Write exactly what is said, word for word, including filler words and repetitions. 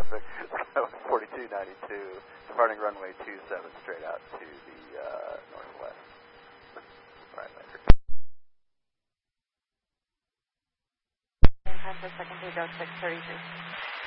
traffic. forty-two ninety-two, departing runway two seven straight out to the uh, northwest. Right, later. Time for second page, six thirty-two.